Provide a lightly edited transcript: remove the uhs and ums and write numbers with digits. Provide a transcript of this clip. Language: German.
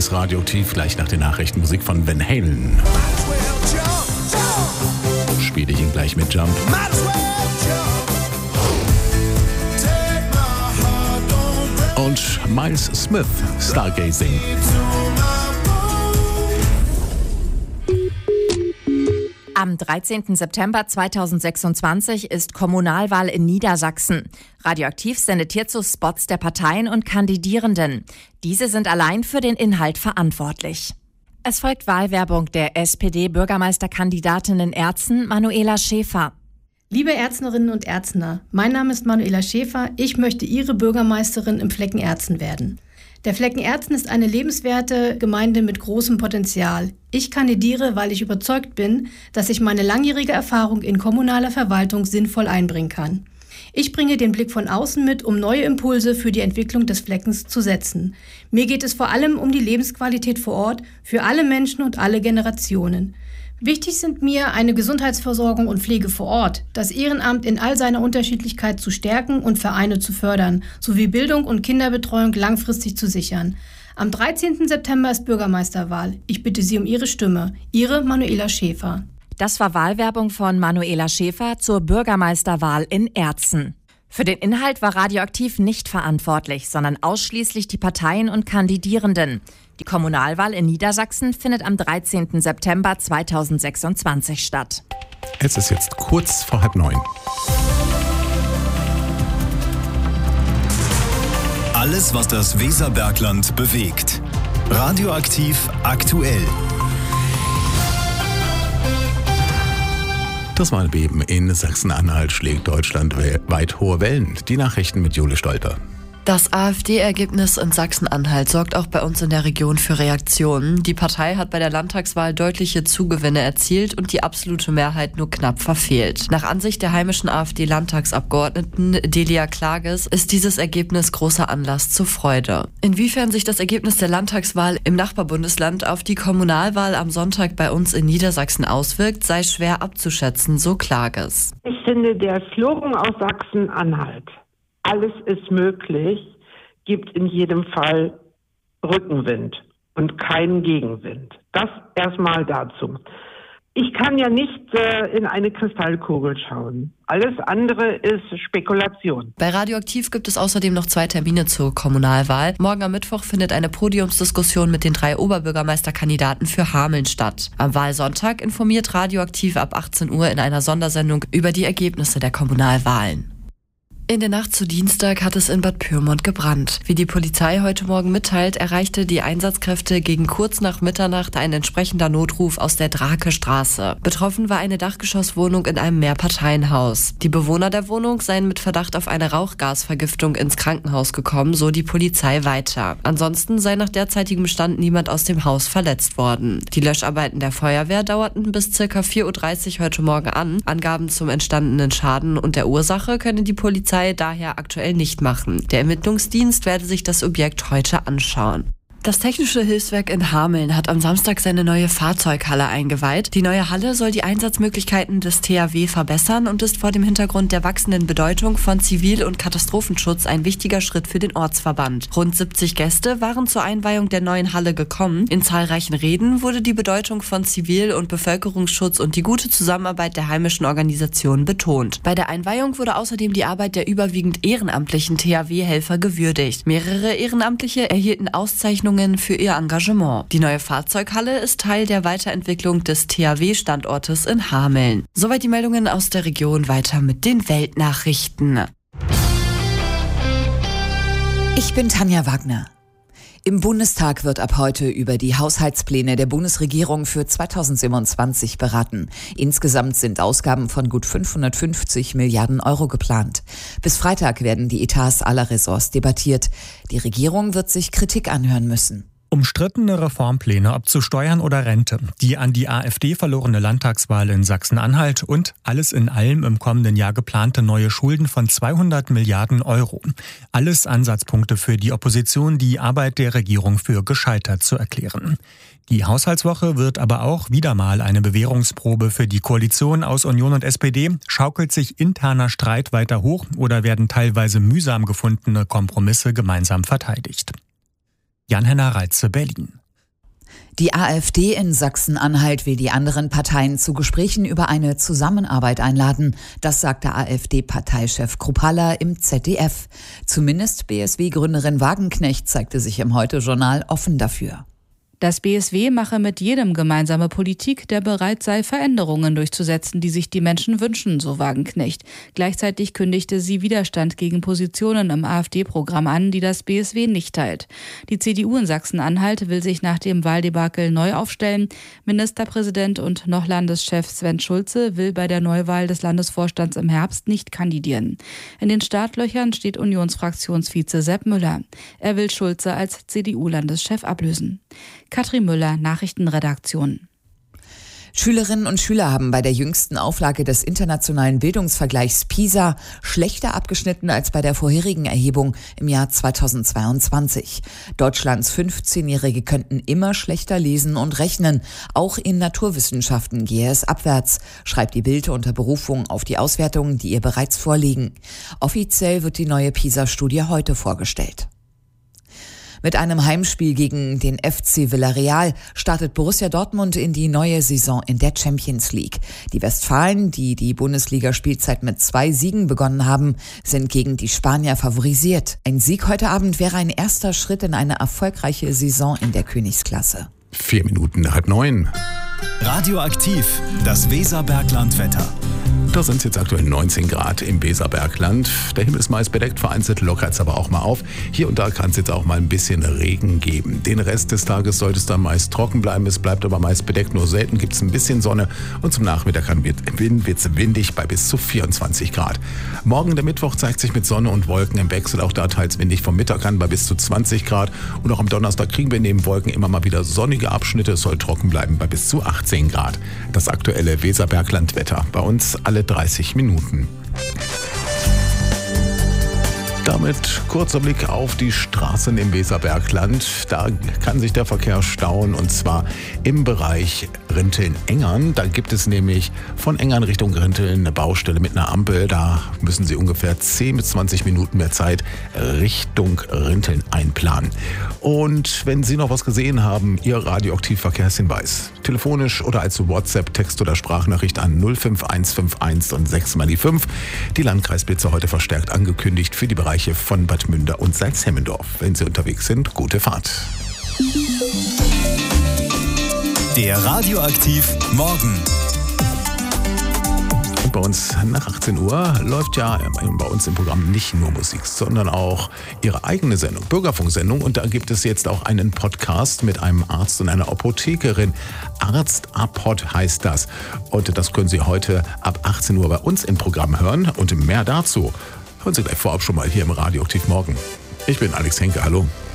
ist Radioaktiv, gleich nach den Nachrichten Musik von Van Halen. Spiele ich ihn gleich mit Jump. Und Miles Smith, Stargazing. Am 13. September 2026 ist Kommunalwahl in Niedersachsen. Radioaktiv sendet hierzu Spots der Parteien und Kandidierenden. Diese sind allein für den Inhalt verantwortlich. Es folgt Wahlwerbung der SPD-Bürgermeisterkandidatin in Erzen, Manuela Schäfer. Liebe Erznerinnen und Erzner, mein Name ist Manuela Schäfer. Ich möchte Ihre Bürgermeisterin im Flecken Erzen werden. Der Flecken Erzen ist eine lebenswerte Gemeinde mit großem Potenzial. Ich kandidiere, weil ich überzeugt bin, dass ich meine langjährige Erfahrung in kommunaler Verwaltung sinnvoll einbringen kann. Ich bringe den Blick von außen mit, um neue Impulse für die Entwicklung des Fleckens zu setzen. Mir geht es vor allem um die Lebensqualität vor Ort für alle Menschen und alle Generationen. Wichtig sind mir eine Gesundheitsversorgung und Pflege vor Ort, das Ehrenamt in all seiner Unterschiedlichkeit zu stärken und Vereine zu fördern, sowie Bildung und Kinderbetreuung langfristig zu sichern. Am 13. September ist Bürgermeisterwahl. Ich bitte Sie um Ihre Stimme. Ihre Manuela Schäfer. Das war Wahlwerbung von Manuela Schäfer zur Bürgermeisterwahl in Erzen. Für den Inhalt war Radioaktiv nicht verantwortlich, sondern ausschließlich die Parteien und Kandidierenden. Die Kommunalwahl in Niedersachsen findet am 13. September 2026 statt. Es ist jetzt kurz vor 8:30. Alles, was das Weserbergland bewegt. Radioaktiv aktuell. Das Malbeben in Sachsen-Anhalt schlägt deutschlandweit hohe Wellen. Die Nachrichten mit Jule Stolper. Das AfD-Ergebnis in Sachsen-Anhalt sorgt auch bei uns in der Region für Reaktionen. Die Partei hat bei der Landtagswahl deutliche Zugewinne erzielt und die absolute Mehrheit nur knapp verfehlt. Nach Ansicht der heimischen AfD-Landtagsabgeordneten Delia Klages ist dieses Ergebnis großer Anlass zur Freude. Inwiefern sich das Ergebnis der Landtagswahl im Nachbarbundesland auf die Kommunalwahl am Sonntag bei uns in Niedersachsen auswirkt, sei schwer abzuschätzen, so Klages. Ich finde, der Slogan aus Sachsen-Anhalt, alles ist möglich, gibt in jedem Fall Rückenwind und keinen Gegenwind. Das erstmal dazu. Ich kann ja nicht in eine Kristallkugel schauen. Alles andere ist Spekulation. Bei Radioaktiv gibt es außerdem noch 2 Termine zur Kommunalwahl. Morgen am Mittwoch findet eine Podiumsdiskussion mit den 3 Oberbürgermeisterkandidaten für Hameln statt. Am Wahlsonntag informiert Radioaktiv ab 18 Uhr in einer Sondersendung über die Ergebnisse der Kommunalwahlen. In der Nacht zu Dienstag hat es in Bad Pyrmont gebrannt. Wie die Polizei heute Morgen mitteilt, erreichte die Einsatzkräfte gegen kurz nach Mitternacht ein entsprechender Notruf aus der Drakestraße. Betroffen war eine Dachgeschosswohnung in einem Mehrparteienhaus. Die Bewohner der Wohnung seien mit Verdacht auf eine Rauchgasvergiftung ins Krankenhaus gekommen, so die Polizei weiter. Ansonsten sei nach derzeitigem Stand niemand aus dem Haus verletzt worden. Die Löscharbeiten der Feuerwehr dauerten bis ca. 4:30 Uhr heute Morgen an. Angaben zum entstandenen Schaden und der Ursache könne die Polizei daher aktuell nicht machen. Der Ermittlungsdienst werde sich das Objekt heute anschauen. Das Technische Hilfswerk in Hameln hat am Samstag seine neue Fahrzeughalle eingeweiht. Die neue Halle soll die Einsatzmöglichkeiten des THW verbessern und ist vor dem Hintergrund der wachsenden Bedeutung von Zivil- und Katastrophenschutz ein wichtiger Schritt für den Ortsverband. Rund 70 Gäste waren zur Einweihung der neuen Halle gekommen. In zahlreichen Reden wurde die Bedeutung von Zivil- und Bevölkerungsschutz und die gute Zusammenarbeit der heimischen Organisationen betont. Bei der Einweihung wurde außerdem die Arbeit der überwiegend ehrenamtlichen THW-Helfer gewürdigt. Mehrere Ehrenamtliche erhielten Auszeichnungen für ihr Engagement. Die neue Fahrzeughalle ist Teil der Weiterentwicklung des THW-Standortes in Hameln. Soweit die Meldungen aus der Region, weiter mit den Weltnachrichten. Ich bin Tanja Wagner. Im Bundestag wird ab heute über die Haushaltspläne der Bundesregierung für 2027 beraten. Insgesamt sind Ausgaben von gut 550 Milliarden Euro geplant. Bis Freitag werden die Etats aller Ressorts debattiert. Die Regierung wird sich Kritik anhören müssen. Umstrittene Reformpläne, ob zu Steuern oder Rente, die an die AfD verlorene Landtagswahl in Sachsen-Anhalt und alles in allem im kommenden Jahr geplante neue Schulden von 200 Milliarden Euro. Alles Ansatzpunkte für die Opposition, die Arbeit der Regierung für gescheitert zu erklären. Die Haushaltswoche wird aber auch wieder mal eine Bewährungsprobe für die Koalition aus Union und SPD. Schaukelt sich interner Streit weiter hoch oder werden teilweise mühsam gefundene Kompromisse gemeinsam verteidigt? Jan-Henner Reitze, Berlin. Die AfD in Sachsen-Anhalt will die anderen Parteien zu Gesprächen über eine Zusammenarbeit einladen. Das sagte AfD-Parteichef Kruppalla im ZDF. Zumindest BSW-Gründerin Wagenknecht zeigte sich im Heute-Journal offen dafür. Das BSW mache mit jedem gemeinsame Politik, der bereit sei, Veränderungen durchzusetzen, die sich die Menschen wünschen, so Wagenknecht. Gleichzeitig kündigte sie Widerstand gegen Positionen im AfD-Programm an, die das BSW nicht teilt. Die CDU in Sachsen-Anhalt will sich nach dem Wahldebakel neu aufstellen. Ministerpräsident und noch Landeschef Sven Schulze will bei der Neuwahl des Landesvorstands im Herbst nicht kandidieren. In den Startlöchern steht Unionsfraktionsvize Sepp Müller. Er will Schulze als CDU-Landeschef ablösen. Katrin Müller, Nachrichtenredaktion. Schülerinnen und Schüler haben bei der jüngsten Auflage des internationalen Bildungsvergleichs PISA schlechter abgeschnitten als bei der vorherigen Erhebung im Jahr 2022. Deutschlands 15-Jährige könnten immer schlechter lesen und rechnen. Auch in Naturwissenschaften gehe es abwärts, schreibt die Bild unter Berufung auf die Auswertungen, die ihr bereits vorliegen. Offiziell wird die neue PISA-Studie heute vorgestellt. Mit einem Heimspiel gegen den FC Villarreal startet Borussia Dortmund in die neue Saison in der Champions League. Die Westfalen, die die Bundesligaspielzeit mit 2 Siegen begonnen haben, sind gegen die Spanier favorisiert. Ein Sieg heute Abend wäre ein erster Schritt in eine erfolgreiche Saison in der Königsklasse. 8:04. Radioaktiv, das Weserbergland-Wetter. Da sind es jetzt aktuell 19 Grad im Weserbergland. Der Himmel ist meist bedeckt, vereinzelt lockert es aber auch mal auf. Hier und da kann es jetzt auch mal ein bisschen Regen geben. Den Rest des Tages sollte es dann meist trocken bleiben. Es bleibt aber meist bedeckt, nur selten gibt es ein bisschen Sonne. Und zum Nachmittag wird es windig bei bis zu 24 Grad. Morgen, der Mittwoch, zeigt sich mit Sonne und Wolken im Wechsel. Auch da teils windig vom Mittag an bei bis zu 20 Grad. Und auch am Donnerstag kriegen wir neben Wolken immer mal wieder sonnige Abschnitte. Es soll trocken bleiben bei bis zu 18 Grad. Das aktuelle Weserbergland-Wetter. Bei uns alle 30 Minuten. Damit kurzer Blick auf die Straßen im Weserbergland. Da kann sich der Verkehr stauen und zwar im Bereich Rinteln-Engern. Da gibt es nämlich von Engern Richtung Rinteln eine Baustelle mit einer Ampel. Da müssen Sie ungefähr 10 bis 20 Minuten mehr Zeit Richtung Rinteln einplanen. Und wenn Sie noch was gesehen haben, Ihr Radioaktiv-Verkehrshinweis. Telefonisch oder als WhatsApp, Text oder Sprachnachricht an 05151 und 6 mal die 5. Die Landkreisblitze heute verstärkt angekündigt für die Bereiche von Bad Münder und Salzhemmendorf. Wenn Sie unterwegs sind, gute Fahrt. Der Radioaktiv Morgen. Und bei uns nach 18 Uhr läuft ja bei uns im Programm nicht nur Musik, sondern auch Ihre eigene Sendung, Bürgerfunksendung. Und da gibt es jetzt auch einen Podcast mit einem Arzt und einer Apothekerin. Arzt-Apod heißt das. Und das können Sie heute ab 18 Uhr bei uns im Programm hören. Und mehr dazu hören Sie gleich vorab schon mal hier im Radioaktiv Morgen. Ich bin Alex Henke, hallo.